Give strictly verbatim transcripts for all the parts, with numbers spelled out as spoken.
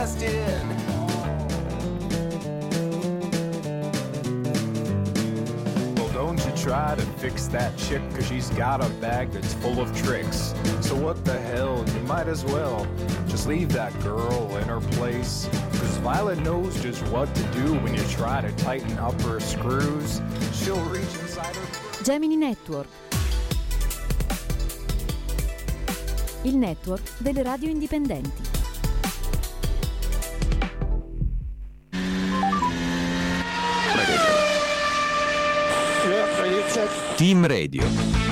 lasted. Well, don't you try to fix that chick, cause she's got a bag that's full of tricks. So what the hell, you might as well just leave that girl in her place. Cause Violet knows just what to do when you try to tighten up her screws. She'll reach inside her... Gemini Network, il network delle radio indipendenti. Team Radio.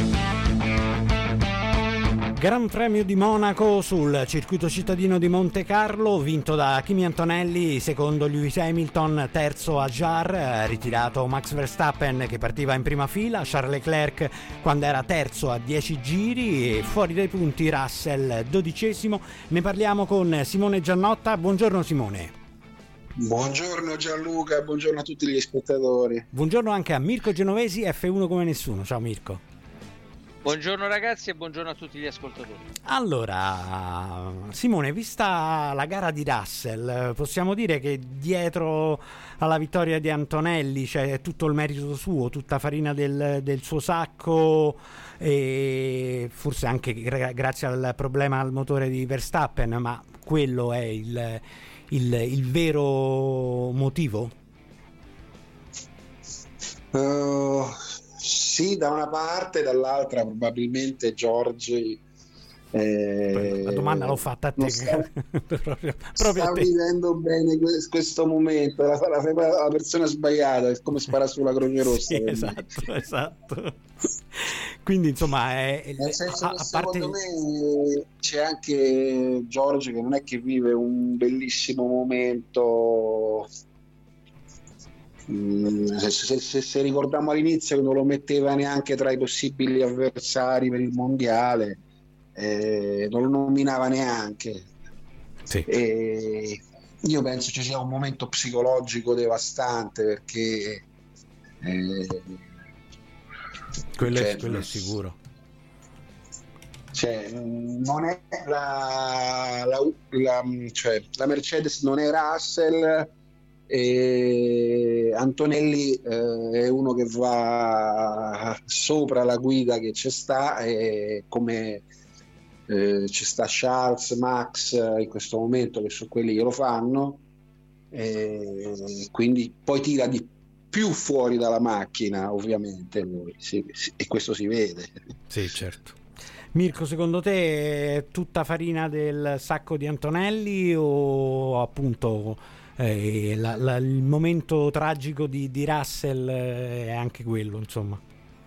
Gran Premio di Monaco sul circuito cittadino di Monte Carlo, vinto da Kimi Antonelli, secondo Lewis Hamilton, terzo Hadjar, ritirato Max Verstappen che partiva in prima fila, Charles Leclerc quando era terzo a dieci giri, e fuori dai punti Russell dodicesimo. Ne parliamo con Simone Giannotta. Buongiorno Simone. Buongiorno Gianluca, buongiorno a tutti gli spettatori. Buongiorno anche a Mirko Genovesi, F uno come nessuno. Ciao Mirko. Buongiorno ragazzi e buongiorno a tutti gli ascoltatori. Allora, Simone, vista la gara di Russell, possiamo dire che dietro alla vittoria di Antonelli c'è tutto il merito suo, tutta farina del, del suo sacco, e forse anche gra- grazie al problema al motore di Verstappen, ma quello è il, il, il vero motivo? Uh... Sì, da una parte, dall'altra probabilmente George. Eh, la domanda l'ho fatta a te. Sta, proprio, sta proprio a te. vivendo bene questo momento, la, la, la persona sbagliata, è come spara sulla Croce Rossa. Sì, esatto, esatto. Quindi insomma, è, nel senso a, che a parte... secondo me c'è anche George che non è che vive un bellissimo momento. Se, se, se, se ricordiamo all'inizio che non lo metteva neanche tra i possibili avversari per il mondiale, eh, non lo nominava neanche. Sì. E io penso ci sia un momento psicologico devastante, perché eh, quello, cioè, è, quello è sicuro. Cioè, non è la, la, la, cioè, la Mercedes non è Russell, e Antonelli eh, è uno che va sopra la guida che c'è sta, e come eh, ci sta Charles, Max in questo momento, che sono quelli che lo fanno, e quindi poi tira di più fuori dalla macchina, ovviamente lui, sì, sì, e questo si vede. Sì, certo. Mirko, secondo te è tutta farina del sacco di Antonelli, o appunto Eh, la, la, il momento tragico di, di Russell è anche quello, insomma?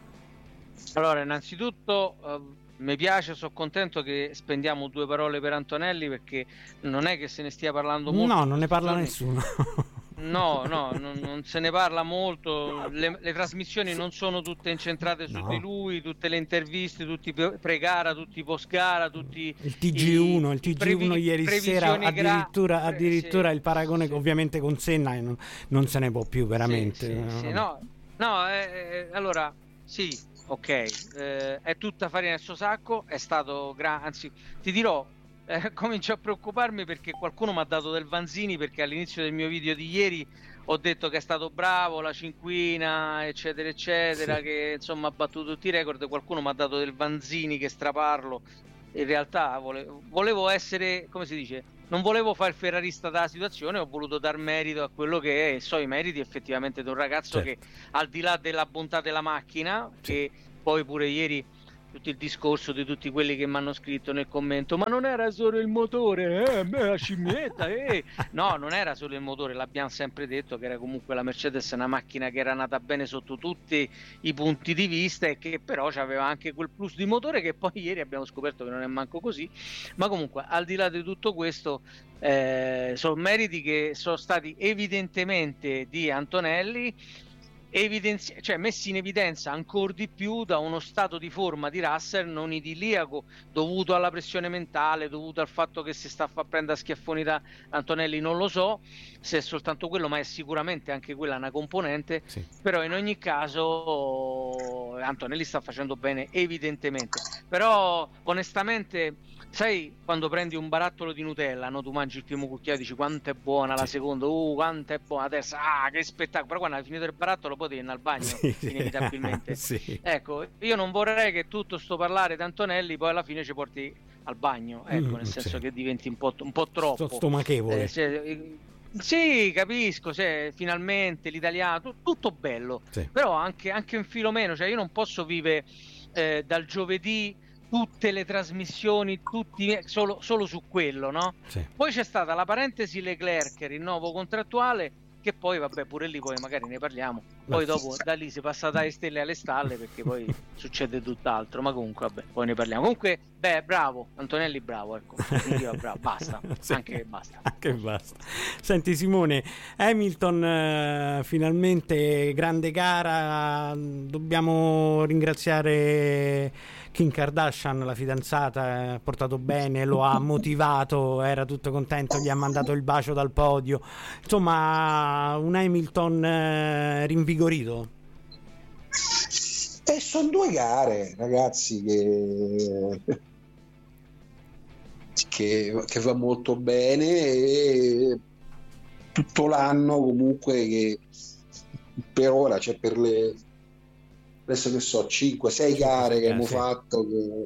Allora, innanzitutto eh, mi piace, sono contento che spendiamo due parole per Antonelli, perché non è che se ne stia parlando molto. No, non ne parla giorni. nessuno. No, no, non, non se ne parla molto. Le, le trasmissioni non sono tutte incentrate su No. di lui, tutte le interviste, tutti pre-gara, tutti post-gara, tutti il T G uno, i, il T G uno previ, ieri sera addirittura, gra- addirittura sì, il paragone sì. ovviamente con Senna, non, non se ne può più veramente. Sì, sì, sì, no, no eh, allora sì, ok, eh, è tutta farina nel suo sacco, è stato gra- anzi ti dirò, eh, comincio a preoccuparmi perché qualcuno mi ha dato del Vanzini, perché all'inizio del mio video di ieri ho detto che è stato bravo, la cinquina eccetera eccetera, sì, che insomma ha battuto tutti i record. Qualcuno mi ha dato del Vanzini, che straparlo. In realtà volevo, volevo essere, come si dice, non volevo fare il ferrarista della situazione, ho voluto dar merito a quello che è, so i meriti effettivamente di un ragazzo, certo, che al di là della bontà della macchina, sì, che poi pure ieri tutto il discorso di tutti quelli che mi hanno scritto nel commento, ma non era solo il motore, eh, beh, la scimmietta, eh. No, non era solo il motore, l'abbiamo sempre detto che era comunque la Mercedes una macchina che era nata bene sotto tutti i punti di vista, e che però aveva anche quel plus di motore che poi ieri abbiamo scoperto che non è manco così. Ma comunque, al di là di tutto questo, eh, sono meriti che sono stati evidentemente di Antonelli, evidenzi- cioè messi in evidenza ancora di più da uno stato di forma di Russell non idilliaco, dovuto alla pressione mentale, dovuto al fatto che si sta a far prendere a schiaffoni da Antonelli. Non lo so se è soltanto quello, ma è sicuramente anche quella una componente, sì. Però in ogni caso Antonelli sta facendo bene evidentemente, però onestamente sai quando prendi un barattolo di Nutella, no? Tu mangi il primo cucchiaio e dici quanto è buona, la Sì. seconda, uh quanto è buona, la terza, ah che spettacolo, però quando hai finito il barattolo poi devi andare al bagno, Sì, sì. inevitabilmente. Sì. Ecco, io non vorrei che tutto sto parlare di Antonelli poi alla fine ci porti al bagno, ecco, Mm, nel senso sì. che diventi un po', un po' troppo. Sto- stomachevole. Eh, se- eh, sì, capisco, se finalmente l'italiano, tu- tutto bello, Sì. però anche, anche un filo meno, cioè io non posso vivere eh, dal giovedì tutte le trasmissioni, tutti solo, solo su quello, no? Sì. Poi c'è stata la parentesi Leclerc, rinnovo contrattuale, che poi vabbè pure lì poi magari ne parliamo, poi Ma- dopo da lì si passa dalle stelle alle stalle perché poi succede tutt'altro, ma comunque vabbè poi ne parliamo. Comunque beh, bravo Antonelli, bravo, ecco, io, bravo, basta, Sì. anche basta. Anche basta. Senti Simone, Hamilton eh, finalmente grande gara, dobbiamo ringraziare Kim Kardashian, la fidanzata, ha portato bene, lo ha motivato, era tutto contento, gli ha mandato il bacio dal podio, insomma un Hamilton eh, rinvigorito. E sono due gare, ragazzi, che, che, che va molto bene, e tutto l'anno comunque che per ora, cioè per le adesso che so cinque sei gare che abbiamo sì. fatto che,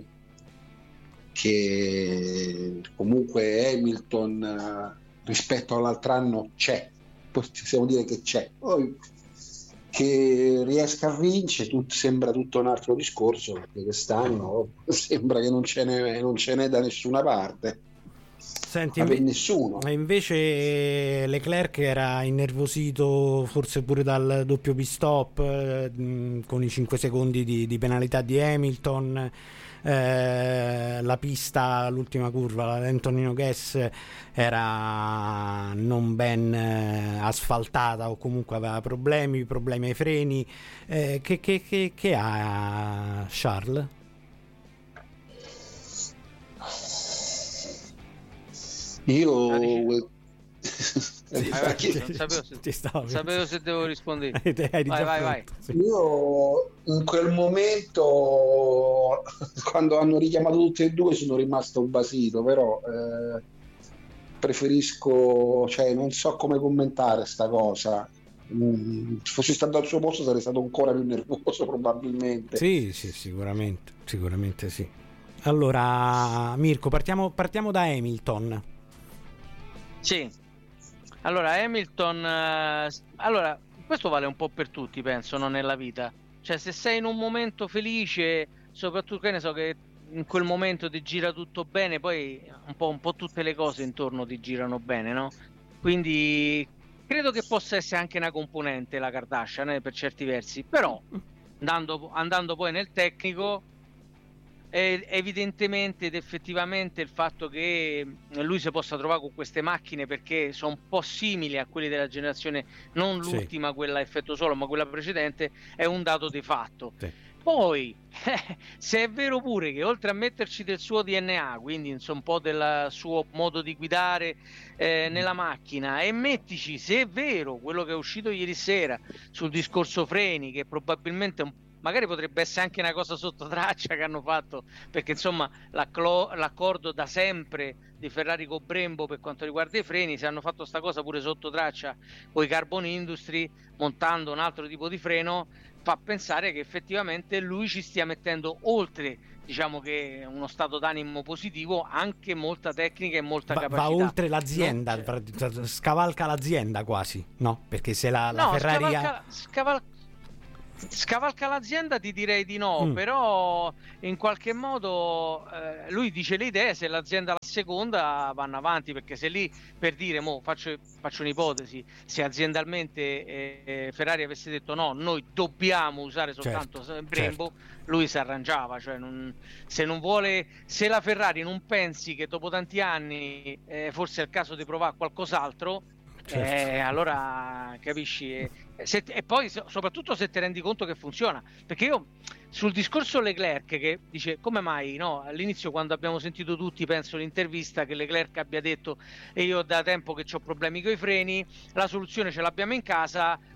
che comunque Hamilton eh, rispetto all'altro anno c'è, possiamo dire che c'è, poi che riesca a vincere tut, sembra tutto un altro discorso, perché quest'anno sembra che non ce n'è, non ce n'è da nessuna parte. Senti, Ma per inve- nessuno. invece Leclerc era innervosito forse pure dal doppio pit stop eh, mh, con i cinque secondi di, di penalità di Hamilton, eh, la pista, l'ultima curva, la Antonino Gas era non ben eh, asfaltata o comunque aveva problemi, problemi ai freni. Eh, che, che, che, che ha Charles? Io Ah, dici- Eh, Vai, vai, scusa, non sapevo se, Ti stavo non sapevo se devo rispondere. Hai già Vai, vai, vai. pronto, sì. Io in quel momento, quando hanno richiamato tutti e due, sono rimasto basito, però eh, preferisco, cioè non so come commentare sta cosa. Mm, se fossi stato al suo posto sarei stato ancora più nervoso probabilmente. Sì, sì, sicuramente, sicuramente sì. Allora, Mirko, partiamo, partiamo da Hamilton. Sì, allora Hamilton, eh, allora questo vale un po' per tutti, penso, no, nella vita. Cioè, se sei in un momento felice, soprattutto che ne so che in quel momento ti gira tutto bene, poi un po', un po' tutte le cose intorno ti girano bene, no? Quindi credo che possa essere anche una componente la Kardashian, eh, per certi versi, però andando, andando poi nel tecnico, eh, evidentemente ed effettivamente il fatto che lui si possa trovare con queste macchine perché sono un po' simili a quelli della generazione, non Sì. l'ultima, quella a effetto solo, ma quella precedente, è un dato di fatto. Sì. Poi, eh, se è vero pure che oltre a metterci del suo D N A, quindi insomma, un po' del suo modo di guidare eh, nella macchina, e mettici, se è vero quello che è uscito ieri sera sul discorso freni, che probabilmente un magari potrebbe essere anche una cosa sotto traccia che hanno fatto, perché insomma l'acclo- l'accordo da sempre di Ferrari con Brembo per quanto riguarda i freni, se hanno fatto sta cosa pure sotto traccia con i Carbon Industry montando un altro tipo di freno, fa pensare che effettivamente lui ci stia mettendo, oltre diciamo che uno stato d'animo positivo, anche molta tecnica e molta Va, capacità. va oltre l'azienda, No, cioè- scavalca l'azienda quasi, no? Perché se la, la no, Ferrari ha- scavalca, scaval- scavalca l'azienda ti direi di no, Mm. però in qualche modo eh, lui dice le idee, se l'azienda la seconda vanno avanti, perché se lì, per dire, mo faccio, faccio un'ipotesi, se aziendalmente eh, eh, Ferrari avesse detto no, noi dobbiamo usare soltanto Certo, Brembo, lui si arrangiava, cioè non, se non vuole, se la Ferrari non pensi che dopo tanti anni eh, forse è il caso di provare qualcos'altro, Certo. eh, allora capisci, e, se, e poi so- soprattutto se ti rendi conto che funziona, perché io sul discorso Leclerc che dice come mai, no, all'inizio quando abbiamo sentito tutti, penso l'intervista, che Leclerc abbia detto e io da tempo che ho problemi con i freni, la soluzione ce l'abbiamo in casa,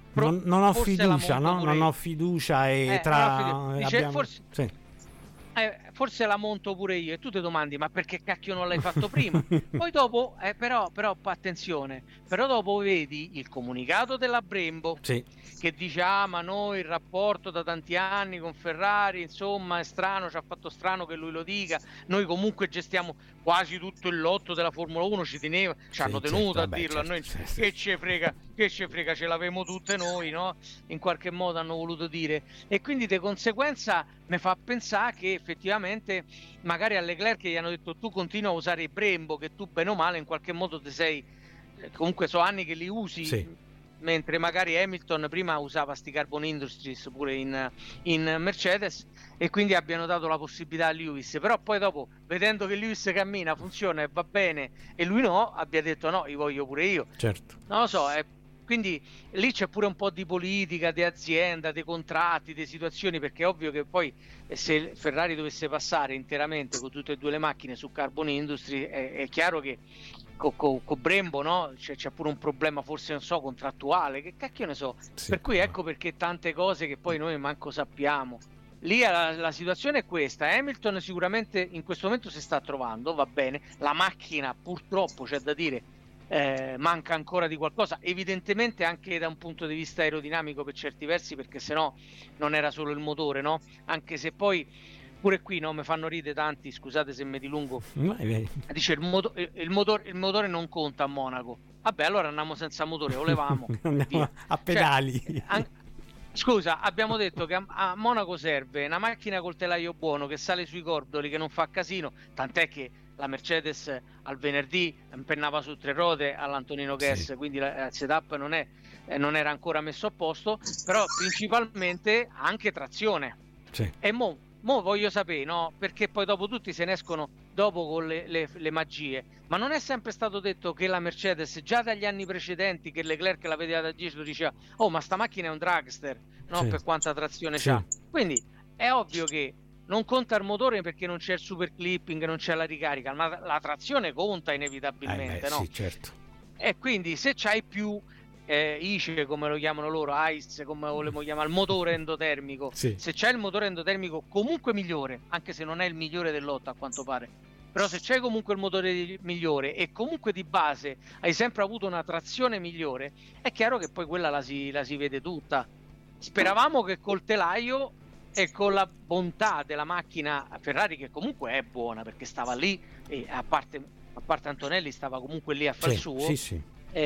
non, non ho forse fiducia, la monto no? pure Non io. ho fiducia e Eh, tra non ho fiducia. Dice, abbiamo- forse- sì. Eh, forse la monto pure io, e tu ti domandi ma perché cacchio non l'hai fatto prima? Poi dopo, eh, però, però attenzione, però dopo vedi il comunicato della Brembo Sì. che dice ah ma noi il rapporto da tanti anni con Ferrari insomma è strano, ci ha fatto strano che lui lo dica, noi comunque gestiamo quasi tutto il lotto della Formula uno, ci teneva, ci Sì, hanno certo, tenuto vabbè, a dirlo, certo, a noi sì, sì. che ci frega, che ci frega, ce l'avemo tutte noi, no? In qualche modo hanno voluto dire, e quindi di conseguenza mi fa pensare che effettivamente magari a Leclerc gli hanno detto tu continua a usare il Brembo, che tu bene o male in qualche modo ti sei, comunque so anni che li usi, Sì. mentre magari Hamilton prima usava sti Carbon Industries pure in, in Mercedes, e quindi abbiano dato la possibilità a Lewis, però poi dopo vedendo che Lewis cammina, funziona e va bene e lui no, abbia detto no, li voglio pure io, Certo. non lo so, è quindi lì c'è pure un po' di politica, di azienda, dei contratti, di situazioni, perché è ovvio che poi eh, se Ferrari dovesse passare interamente con tutte e due le macchine su Carbon Industry, è, è chiaro che con co, co Brembo no? c'è, c'è pure un problema forse non so contrattuale, che cacchio ne so, Sì. per cui ecco perché tante cose che poi noi manco sappiamo. Lì la, la situazione è questa, Hamilton sicuramente in questo momento si sta trovando, va bene, la macchina purtroppo c'è da dire Eh, manca ancora di qualcosa, evidentemente anche da un punto di vista aerodinamico per certi versi, perché sennò non era solo il motore, no? Anche se poi pure qui no, mi fanno ridere tanti, scusate se mi dilungo, Vai, vai. dice il, moto- il, motore, il motore non conta a Monaco, vabbè allora andiamo senza motore, o levamo Andiamo via. a pedali. Cioè, an- scusa, abbiamo detto che a, a Monaco serve una macchina col telaio buono che sale sui cordoli, che non fa casino, tant'è che la Mercedes al venerdì impennava su tre ruote all'Antonino Guess, Sì. quindi la- il setup non, è, eh, non era ancora messo a posto, però principalmente anche trazione. Sì. E mo, mo voglio sapere, no? Perché poi dopo tutti se ne escono dopo con le, le- le magie, ma non è sempre stato detto che la Mercedes già dagli anni precedenti, che Leclerc la vedeva da dietro, diceva oh ma sta macchina è un dragster, no? Sì. Per quanta trazione Sì. c'ha, quindi è ovvio che non conta il motore perché non c'è il super clipping, non c'è la ricarica, ma la trazione conta Eh, inevitabilmente, beh, no? sì, certo. E quindi se c'hai più eh, I C E, come lo chiamano loro, I C E, come volevo chiamare, il motore endotermico, Sì. se c'hai il motore endotermico comunque migliore, anche se non è il migliore del lotto a quanto pare, però se c'hai comunque il motore migliore e comunque di base hai sempre avuto una trazione migliore, è chiaro che poi quella la si, la si vede tutta. Speravamo che col telaio e con la bontà della macchina Ferrari, che comunque è buona perché stava lì e a parte, a parte Antonelli stava comunque lì a far Sì, il suo, sì, sì.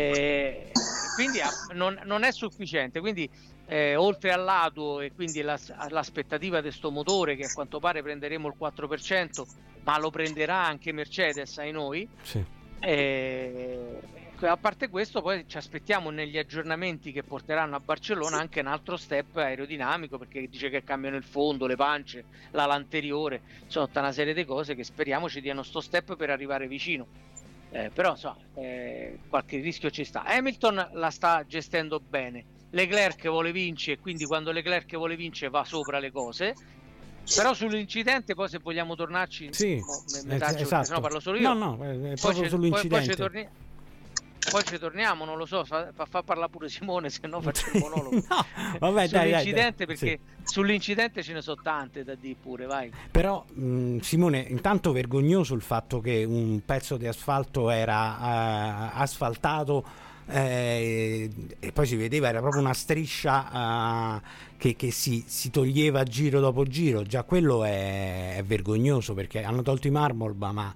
eh, quindi ah, non, non è sufficiente, quindi eh, oltre al lato e quindi la- all'aspettativa di sto motore che a quanto pare prenderemo il quattro per cento, ma lo prenderà anche Mercedes ai noi, Sì. eh, a parte questo poi ci aspettiamo negli aggiornamenti che porteranno a Barcellona anche un altro step aerodinamico, perché dice che cambiano il fondo, le pance, l'ala anteriore, insomma tutta una serie di cose che speriamo ci diano sto step per arrivare vicino. Eh, però insomma, eh, qualche rischio ci sta. Hamilton la sta gestendo bene, Leclerc vuole vincere, quindi quando Leclerc vuole vincere va sopra le cose. Però sull'incidente poi se vogliamo tornarci, Sì, mo- me- me eh, taccio, esatto. se no parlo solo io. No, no, è Poi proprio ci- sull'incidente. Poi, poi ci torni- poi ci torniamo, non lo so, fa, fa, fa parlare pure Simone, se no faccio il monologo. No, vabbè, dai, dai, dai. Sull'incidente, perché Sì. sull'incidente ce ne sono tante da dire pure, vai. Però mh, Simone, intanto vergognoso il fatto che un pezzo di asfalto era eh, asfaltato eh, e poi si vedeva, era proprio una striscia eh, che, che si, si toglieva giro dopo giro. Già quello è, è vergognoso, perché hanno tolto i marmol, ma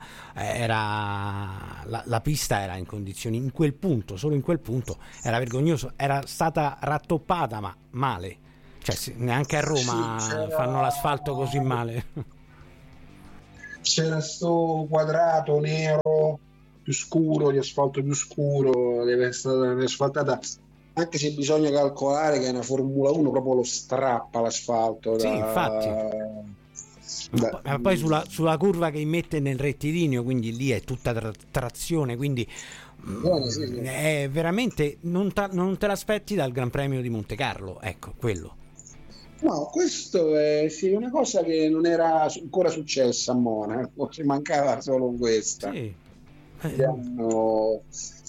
era la, la pista era in condizioni, in quel punto, solo in quel punto era vergognoso, era stata rattoppata ma male. Cioè, se- neanche a Roma Sì, c'era- fanno l'asfalto così male. C'era sto quadrato nero più scuro, di asfalto più scuro, deve essere asfaltata, anche se bisogna calcolare che è una Formula uno proprio lo strappa l'asfalto. Sì, da- infatti. Ma da- poi- ma poi sulla, sulla curva che immette nel rettilineo, quindi lì è tutta tra- trazione, quindi mm, Eh, sì, sì. è veramente non, ta- non te l'aspetti dal Gran Premio di Monte Carlo, ecco quello. No, questo è sì, una cosa che non era su- ancora successa a Monaco, ci mancava solo questa. Sì. Eh, Gli hanno,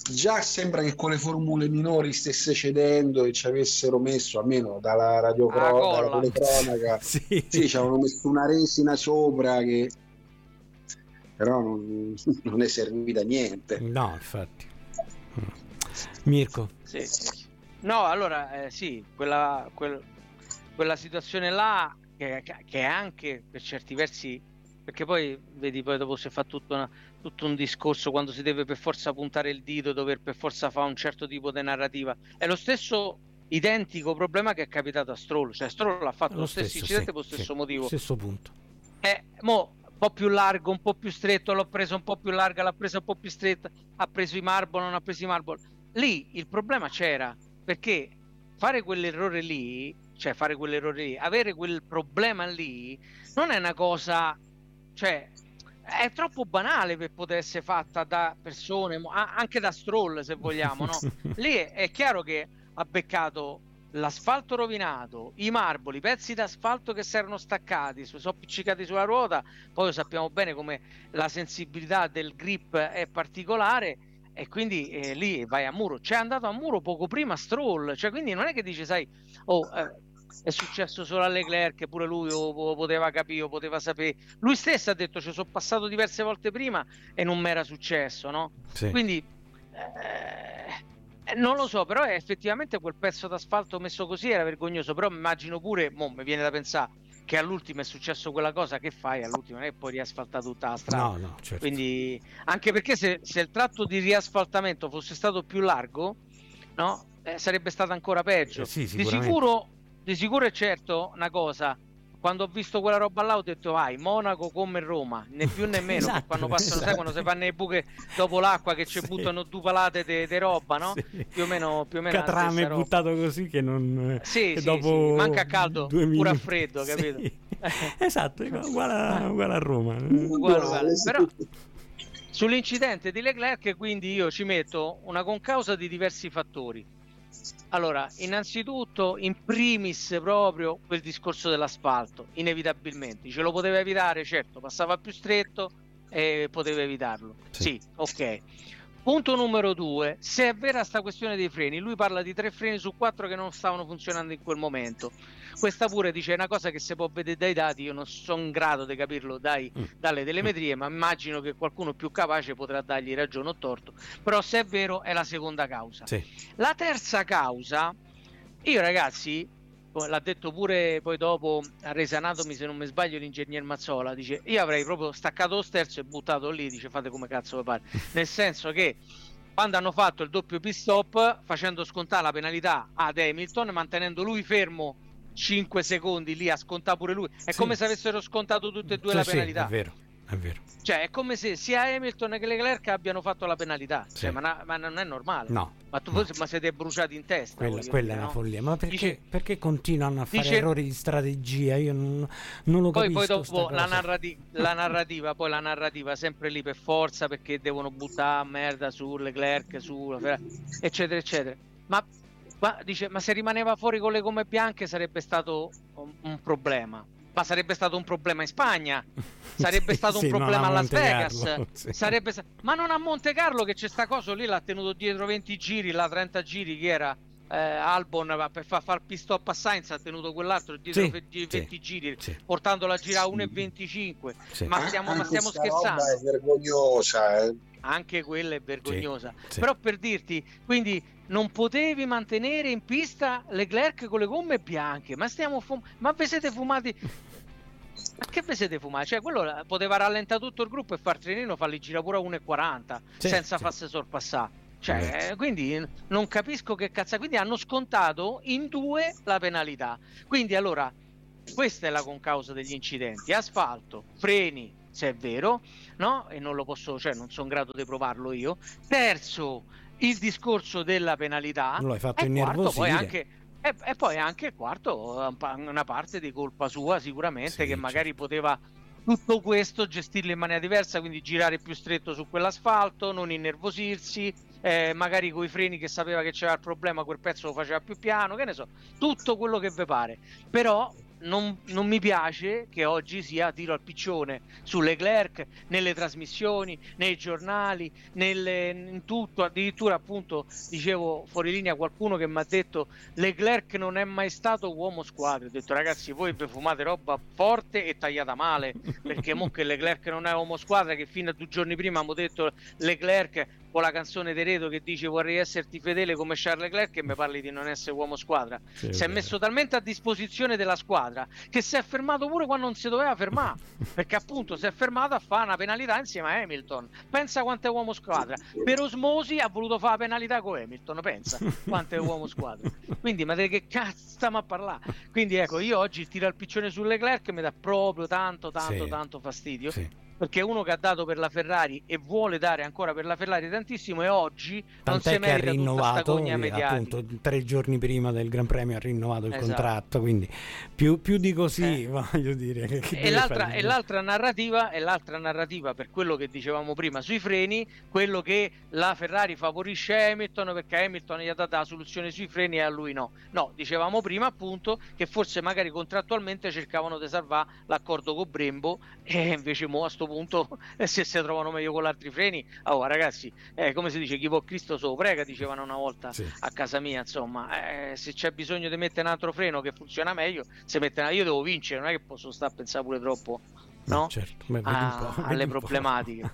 già sembra che con le formule minori stesse cedendo e ci avessero messo, almeno dalla radiocronaca, telecronaca, sì, sì, ci avevano messo una resina sopra che però non, non è servita a niente. No, infatti. Mirko. Sì, sì. No, allora eh, sì, quella, quel, quella situazione là che, che è anche per certi versi, perché poi vedi, poi dopo si fa tutto, una, tutto un discorso quando si deve per forza puntare il dito, dover per forza fare un certo tipo di narrativa. È lo stesso identico problema che è capitato a Stroll, cioè Stroll ha fatto lo, lo stesso, stesso incidente sì, per lo stesso sì, motivo. Stesso punto. Eh, mo un po' più largo, un po' più stretto, l'ho preso un po' più larga, l'ha presa un po' più stretta, ha preso i marble, non ha preso i marble. Lì il problema c'era, perché fare quell'errore lì, cioè fare quell'errore lì, avere quel problema lì, non è una cosa, cioè è troppo banale per poter essere fatta da persone, anche da Stroll se vogliamo, no? Lì è, è chiaro che ha beccato l'asfalto rovinato, i marboli, i pezzi d'asfalto che si erano staccati, sono appiccicati sulla ruota, poi sappiamo bene come la sensibilità del grip è particolare, e quindi eh, lì vai a muro. C'è andato a muro poco prima Stroll, cioè quindi non è che dice, sai, oh, eh, è successo solo a Leclerc, pure lui o, o poteva capire, o poteva sapere. Lui stesso ha detto, ci sono passato diverse volte prima e non mi era successo, no? Sì. Quindi eh, non lo so, però è effettivamente quel pezzo d'asfalto messo così era vergognoso, però immagino pure, mo, mi viene da pensare che all'ultimo è successo quella cosa, che fai all'ultimo? Non è poi riasfaltata tutta la strada. No, no, certo. Quindi, anche perché se, se il tratto di riasfaltamento fosse stato più largo, no, eh, sarebbe stato ancora peggio. Eh sì, di sicuro, di sicuro è certo una cosa, quando ho visto quella roba là ho detto vai, Monaco come Roma, né più né meno. Esatto, quando passano, esatto. sai, quando si fanno le buche dopo l'acqua che ci Sì. buttano due palate di roba, no? Sì. Più o meno, più o meno Catrame buttato così che non sì, che sì, dopo sì. Manca a caldo, due pure a minuti. freddo, capito? Sì. Esatto, uguale a, uguale a Roma. Uguale, uguale. Però sull'incidente di Leclerc quindi io ci metto una concausa di diversi fattori. Allora, innanzitutto, in primis proprio quel discorso dell'asfalto, inevitabilmente. Ce lo poteva evitare, certo, passava più stretto e poteva evitarlo. Sì, sì, ok. Punto numero due, se è vera sta questione dei freni, lui parla di tre freni su quattro che non stavano funzionando in quel momento. Questa pure dice una cosa che si può vedere dai dati, io non sono in grado di capirlo dai, mm. dalle telemetrie, ma immagino che qualcuno più capace potrà dargli ragione o torto, però se è vero è la seconda causa. Sì. La terza causa, io ragazzi, l'ha detto pure poi dopo a Race Anatomy, se non mi sbaglio, l'ingegner Mazzola, dice io avrei proprio staccato lo sterzo e buttato lì, dice fate come cazzo vi pare, nel senso che quando hanno fatto il doppio pit stop facendo scontare la penalità ad Hamilton, mantenendo lui fermo cinque secondi lì a scontare pure lui, è sì. come se avessero scontato tutte e due sì, la penalità. Sì, è vero, è vero. Cioè è come se sia Hamilton che Leclerc abbiano fatto la penalità, sì. cioè, ma, na, ma non è normale. No. Ma tu no. ma siete bruciati in testa. Quella, quella dire, è una no? follia. Ma perché, dice, perché continuano a fare dice, errori di strategia? Io non, non lo poi, capisco. Poi dopo la, narrati- la narrativa, poi la narrativa sempre lì per forza, perché devono buttare merda su Leclerc, su eccetera eccetera. Ma, ma dice, ma se rimaneva fuori con le gomme bianche sarebbe stato un, un problema. Ma sarebbe stato un problema in Spagna, sarebbe sì, stato un sì, problema a Las Vegas, Carlo, sì. sarebbe sta- ma non a Monte Carlo, che c'è sta cosa lì, l'ha tenuto dietro venti giri, là trenta giri, che era eh, Albon per far far pit stop a Sainz, ha tenuto quell'altro dietro sì, venti sì, giri, sì. portandola a girare uno e venticinque. Sì. Ma stiamo, ma stiamo questa scherzando? roba è vergognosa, eh. Anche quella è vergognosa, sì, sì. Però per dirti, quindi non potevi mantenere in pista Leclerc con le gomme bianche, ma stiamo fum- ma vi siete fumati? Ma che vi siete fumati? Cioè quello poteva rallentare tutto il gruppo e far trenino, farli girare pure a uno e quaranta sì, senza sì. farsi sorpassare. Cioè, sì. quindi non capisco che cazzo. Quindi hanno scontato in due la penalità. Quindi allora questa è la concausa degli incidenti: asfalto, freni, se è vero, no? E non lo posso, cioè non sono in grado di provarlo io. Terzo, il discorso della penalità. Non l'hai fatto e quarto, poi innervosire. anche E, e poi anche il quarto, una parte di colpa sua sicuramente, sì, che magari certo. poteva tutto questo gestirlo in maniera diversa, quindi girare più stretto su quell'asfalto, non innervosirsi, eh, magari coi freni che sapeva che c'era il problema, quel pezzo lo faceva più piano, che ne so, tutto quello che vi pare. Però non, non mi piace che oggi sia tiro al piccione su Leclerc nelle trasmissioni, nei giornali, nelle, in tutto. Addirittura, appunto, dicevo fuori linea qualcuno che mi ha detto Leclerc non è mai stato uomo squadra. Ho detto ragazzi, voi vi fumate roba forte e tagliata male, perché mo che Leclerc non è uomo squadra, che fino a due giorni prima abbiamo detto Leclerc con la canzone di Reto che dice vorrei esserti fedele come Charles Leclerc, e mi parli di non essere uomo squadra. Sì, si è messo talmente a disposizione della squadra che si è fermato pure quando non si doveva fermare, perché appunto si è fermato a fare una penalità insieme a Hamilton. Pensa quanto è uomo squadra, per osmosi ha voluto fare la penalità con Hamilton, pensa quanto è uomo squadra. Quindi ma di che cazzo stiamo a parlare? Quindi ecco, io oggi tiro al piccione su Leclerc mi dà proprio tanto tanto sì. tanto fastidio, Sì. perché è uno che ha dato per la Ferrari e vuole dare ancora per la Ferrari tantissimo, e oggi Tant'è non si che ha merita tutta sta rinnovato, cogna eh, mediatica. appunto tre giorni prima del Gran Premio ha rinnovato il Esatto. contratto, quindi più, più di così, Eh. voglio dire che, che E deve l'altra, fare? e l'altra narrativa e l'altra narrativa per quello che dicevamo prima sui freni, quello che la Ferrari favorisce Hamilton perché Hamilton gli ha dato la soluzione sui freni e a lui no. No, dicevamo prima appunto che forse magari contrattualmente cercavano di salvare l'accordo con Brembo, e invece mo a sto punto se si trovano meglio con gli altri freni, oh ragazzi, eh, come si dice, chi può Cristo so prega, dicevano una volta Sì. a casa mia, insomma, eh, se c'è bisogno di mettere un altro freno che funziona meglio, se mette una... io devo vincere, non è che posso stare a pensare pure troppo, no? Certo, beh, vedi A- un po', vedi alle un po'. problematiche.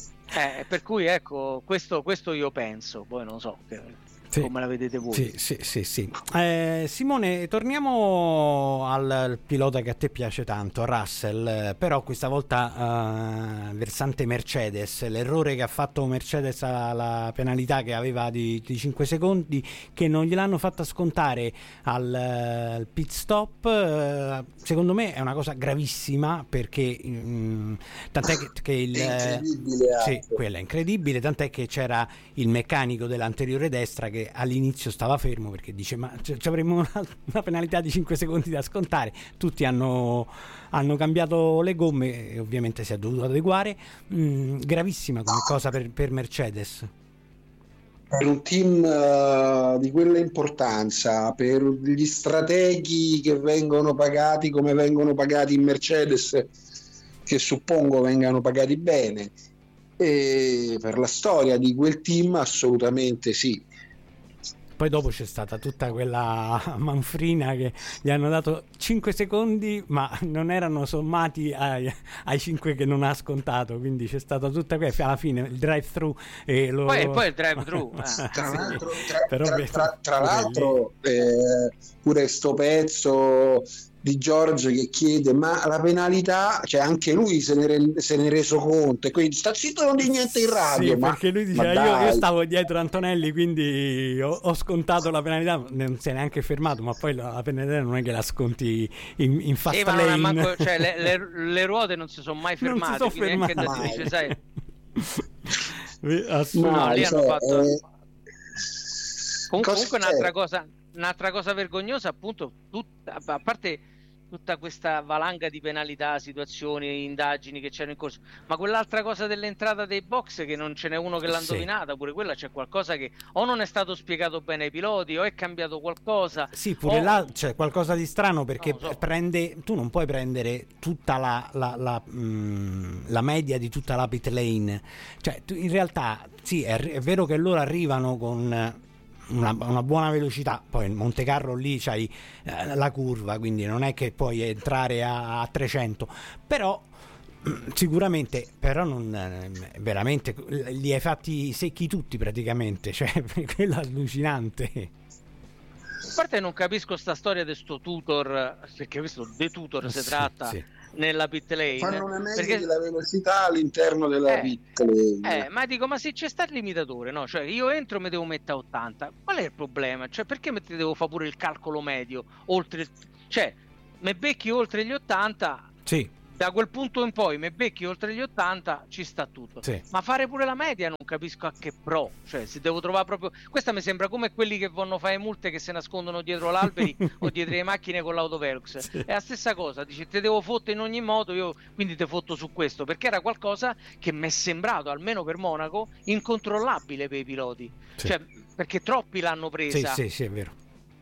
Eh, per cui ecco, questo, questo io penso, poi non so che- Sì. come la vedete voi. Sì, sì, sì, sì. Eh, Simone, torniamo al, al pilota che a te piace tanto, Russell, eh, però questa volta eh, versante Mercedes. L'errore che ha fatto Mercedes alla penalità che aveva di, di cinque secondi, che non gliel'hanno fatta scontare al, eh, al pit stop, eh, secondo me è una cosa gravissima, perché mm, tant'è che, che il... È incredibile, Sì, Aldo. quella è incredibile, tant'è che c'era il meccanico dell'anteriore destra che all'inizio stava fermo perché dice ma ci ci avremmo una, una penalità di cinque secondi da scontare. Tutti hanno, hanno cambiato le gomme e ovviamente si è dovuto adeguare. Mm, gravissima come cosa per, per Mercedes. Per un team eh, di quella importanza, per gli strateghi che vengono pagati come vengono pagati in Mercedes, che suppongo vengano pagati bene, e per la storia di quel team assolutamente sì. Poi dopo c'è stata tutta quella manfrina che gli hanno dato cinque secondi ma non erano sommati ai, ai cinque che non ha scontato, quindi c'è stata tutta questa, alla fine il drive thru e lo... Poi, poi il drive thru eh. Tra Sì, l'altro, tra, però tra- beh, tra- tra pure l'altro eh, pure sto pezzo di George che chiede ma la penalità, cioè anche lui se ne, re- se ne è reso conto e quindi sta zitto, non di niente in radio. Sì, ma, perché lui ma diceva io, dai. io stavo dietro Antonelli, quindi ho, ho scontato la penalità, non si è neanche fermato, ma poi la, la penalità non è che la sconti in, in fast Sì, ma non è lane. manco- cioè, le, le- le ruote non si sono mai Non si fermate, sono quindi anche da fermate. dice, sai, Assurdo. no, lì hanno cioè, fatto- eh, comunque, cosa comunque c'è? un'altra cosa, un'altra cosa vergognosa, appunto, tutta, a parte tutta questa valanga di penalità, situazioni, indagini che c'erano in corso, ma quell'altra cosa dell'entrata dei box, che non ce n'è uno che l'ha Sì. indovinata, pure quella c'è qualcosa che o non è stato spiegato bene ai piloti o è cambiato qualcosa. Sì, pure o- là c'è qualcosa di strano, perché Non lo so. prende, tu non puoi prendere tutta la, la, la, mm, la media di tutta la pit lane, cioè tu, in realtà sì, è, è vero che loro arrivano con una, una buona velocità, poi in Monte Carlo lì c'hai eh, la curva, quindi non è che puoi entrare a, a trecento, però sicuramente, però non eh, veramente li hai fatti secchi tutti praticamente, cioè quello è allucinante. A parte non capisco sta storia di sto tutor, perché questo de tutor si Sì, tratta sì. nella pit lane. fanno una media perché- della velocità all'interno della Eh, pit lane. Eh, ma dico, ma se c'è sta il limitatore, no? Cioè, io entro e mi devo mettere a ottanta. Qual è il problema? Cioè, perché mi devo fare pure il calcolo medio? Oltre, cioè, me becchi oltre gli ottanta, Sì, da quel punto in poi me becchi oltre gli ottanta, ci sta tutto. sì. Ma fare pure la media non capisco a che pro. Cioè, se devo trovare proprio. Questa mi sembra come quelli che vanno a fare multe che si nascondono dietro l'alberi o dietro le macchine con l'autovelox. Sì. È la stessa cosa, dice te devo fottere in ogni modo, io quindi te fotto su questo, perché era qualcosa che mi è sembrato, almeno per Monaco, incontrollabile per i piloti. Sì. Cioè, perché troppi l'hanno Sì, presa. sì, sì, è vero.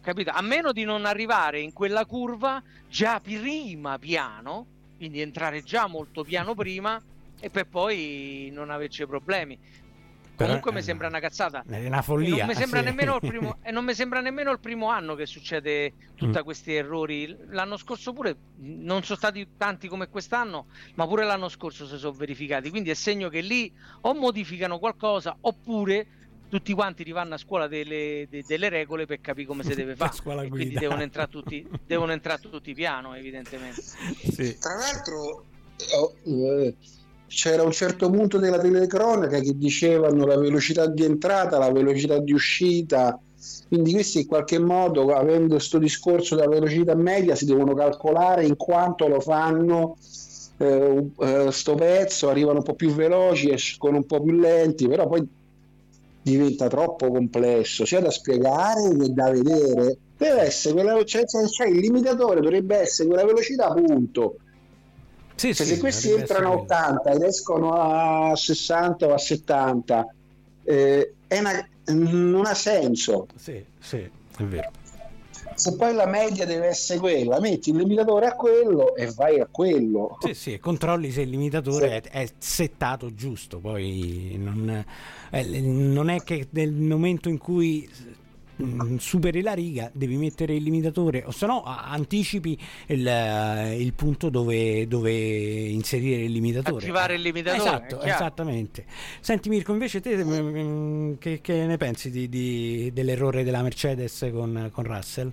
capito? A meno di non arrivare in quella curva già prima piano, quindi entrare già molto piano prima e per poi non averci problemi. Però, Comunque eh, mi sembra una cazzata. È una follia. E non mi sembra sì. nemmeno il primo e non mi sembra nemmeno il primo anno che succede tutti Mm. questi errori. L'anno scorso pure non sono stati tanti come quest'anno, ma pure l'anno scorso si sono verificati. Quindi è segno che lì o modificano qualcosa oppure tutti quanti rivanno a scuola delle, de- delle regole per capire come si deve La fare. scuola E quindi guida. devono entrare tutti, devono entrare tutti piano, evidentemente. Sì. Tra l'altro oh, eh, c'era un certo punto della telecronaca che dicevano la velocità di entrata, la velocità di uscita, quindi questi in qualche modo, avendo questo discorso della velocità media, si devono calcolare in quanto lo fanno eh, eh, sto pezzo, arrivano un po' più veloci, escono un po' più lenti, però poi diventa troppo complesso sia da spiegare che da vedere. Deve essere quella, cioè, cioè il limitatore dovrebbe essere quella velocità, punto. Sì, Cioè, sì, se questi dovrebbe entrano a essere quello. ottanta ed escono a sessanta o a settanta, eh, è una- non ha senso. Sì, sì, è vero. Se poi la media deve essere quella, metti il limitatore a quello e vai a quello. Sì, sì, e controlli se il limitatore è, è settato giusto, poi non, eh, non è che nel momento in cui mm, superi la riga devi mettere il limitatore, o se no a- anticipi il, eh, il punto dove, dove inserire il limitatore. Attivare il limitatore, Esatto, è chiaro. esattamente. Senti Mirko, invece te mm, che, che ne pensi di, di- dell'errore della Mercedes con, con Russell?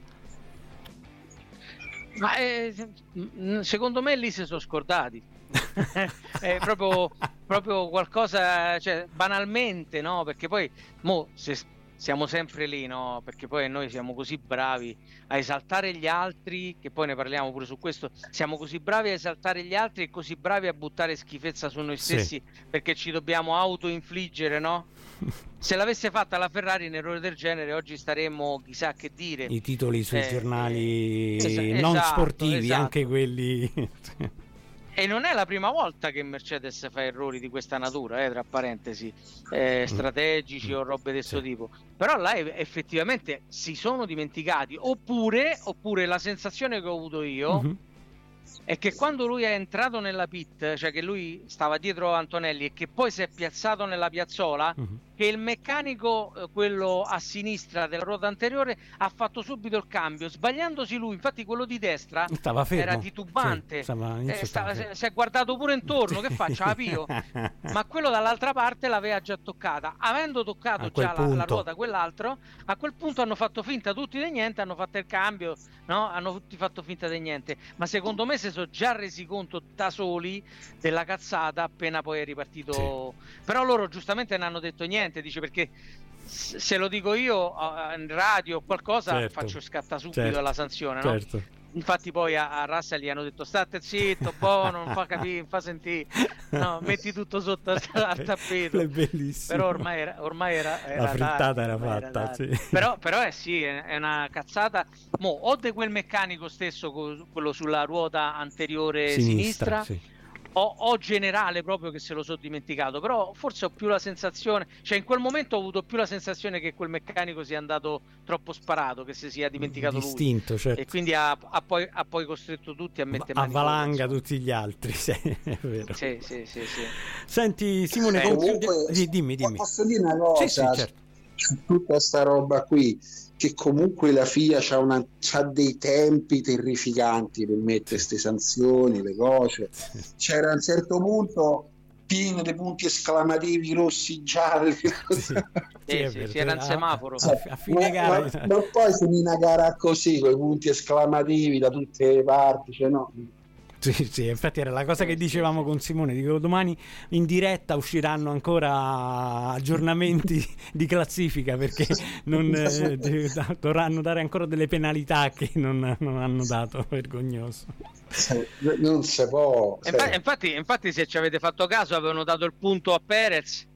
Ma eh, secondo me lì si sono scordati. È proprio, proprio qualcosa, cioè, banalmente, no? Perché poi mo, se siamo sempre lì, no? Perché poi noi siamo così bravi a esaltare gli altri, che poi ne parliamo pure su questo, siamo così bravi a esaltare gli altri e così bravi a buttare schifezza su noi Sì. stessi, perché ci dobbiamo autoinfliggere, no? Se l'avesse fatta la Ferrari un errore del genere oggi staremmo chissà che dire. I titoli sui Eh, giornali es- non esatto, sportivi, esatto. anche quelli. E non è la prima volta che Mercedes fa errori di questa natura, eh, tra parentesi, eh, strategici o robe di questo Sì. tipo. Però là e- effettivamente si sono dimenticati. Oppure, oppure la sensazione che ho avuto io Mhm. è che quando lui è entrato nella pit, cioè che lui stava dietro Antonelli e che poi si è piazzato nella piazzola, Mhm. che il meccanico, eh, quello a sinistra della ruota anteriore, ha fatto subito il cambio, sbagliandosi lui. Infatti quello di destra Stava fermo. era titubante. Sì, stava- Eh, all'inizio stava- stava fermo. si è guardato pure intorno, che faccia, la pio? Ma quello dall'altra parte l'aveva già toccata. Avendo toccato A quel già la, la punto. ruota quell'altro, a quel punto hanno fatto finta tutti di niente, hanno fatto il cambio, no? Hanno tutti fatto finta di niente. Ma secondo me si sono già resi conto da soli della cazzata appena poi è ripartito. Però loro giustamente non hanno detto niente, dice, perché s- se lo dico io eh, in radio o qualcosa, Certo. faccio scatta subito Certo. la sanzione, no? Certo. Infatti poi a, a Russell gli hanno detto state zitto, buono, non fa capire, non fa sentire, no, metti tutto sotto al, al tappeto. È bellissimo. Però ormai era, ormai era, era La frittata tardi, era ormai fatta, tardi. sì. Però, però è sì, è, è una cazzata. Mo, o di quel meccanico stesso, co- quello sulla ruota anteriore sinistra, sì. o, o generale proprio che se lo sono dimenticato. Però forse ho più la sensazione, cioè in quel momento ho avuto più la sensazione che quel meccanico sia andato troppo sparato, che si sia dimenticato lui. Distinto, certo. E quindi ha, ha poi, ha poi costretto tutti a mettere mani fuoco, Avvalanga insomma. tutti gli altri, sì, è vero. Sì, sì, sì, sì. Senti Simone, Eh, concludi- Comunque, sì, dimmi, dimmi. posso dire una cosa Sì, sì, certo. su tutta sta roba qui, che comunque la F I A c'ha, una, c'ha dei tempi terrificanti per mettere queste sanzioni, le cose. C'era a un certo punto pieno di punti esclamativi rossi, gialli. Sì, Sì, è sì, vero. sì, era un A- semaforo. A, a fine ma, gara. ma- ma poi finì una gara così, con i punti esclamativi da tutte le parti, cioè no. Sì, sì, infatti era la cosa che dicevamo con Simone, dico domani in diretta usciranno ancora aggiornamenti di classifica perché non, eh, de- dovranno dare ancora delle penalità che non, non hanno dato, vergognoso. Non si può. E infa- infatti, infatti, se ci avete fatto caso, avevano dato il punto a Perez